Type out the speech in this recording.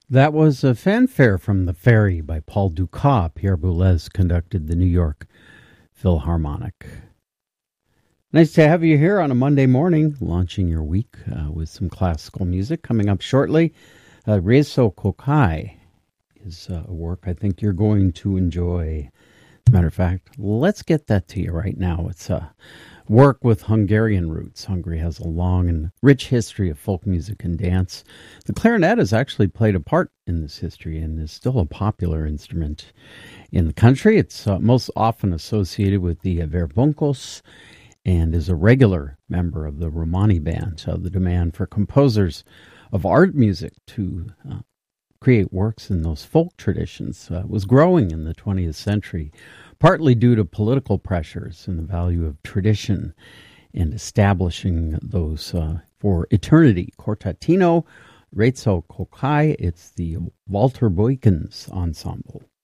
That was a fanfare from The Ferry by Paul Dukas. Pierre Boulez conducted the New York Philharmonic. Nice to have you here on a Monday morning, launching your week with some classical music. Coming up shortly, Réseau Kokai is a work I think you're going to enjoy. As a matter of fact, let's get that to you right now. It's a work with Hungarian roots. Hungary has a long and rich history of folk music and dance. The clarinet has actually played a part in this history and is still a popular instrument in the country. It's most often associated with the Verbunkos and is a regular member of the Romani band. So the demand for composers of art music to create works in those folk traditions was growing in the 20th century, partly due to political pressures and the value of tradition and establishing those for eternity. Quartetino, Réseau Kokai, it's the Walter Boykins Ensemble.